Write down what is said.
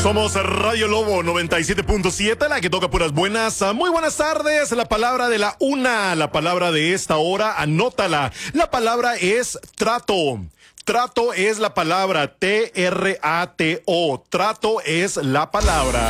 Somos Radio Lobo 97.7, la que toca puras buenas. Muy buenas tardes. La palabra de la una, la palabra de esta hora, anótala. La palabra es trato. Trato es la palabra, T-R-A-T-O. Trato es la palabra.